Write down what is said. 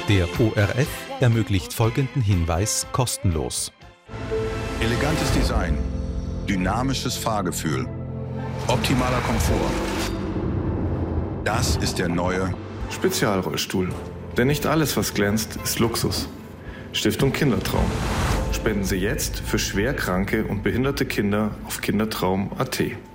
Der ORF ermöglicht folgenden Hinweis kostenlos. Elegantes Design, dynamisches Fahrgefühl, optimaler Komfort. Das ist der neue Spezialrollstuhl. Denn nicht alles, was glänzt, ist Luxus. Stiftung Kindertraum. Spenden Sie jetzt für schwer kranke und behinderte Kinder auf kindertraum.at.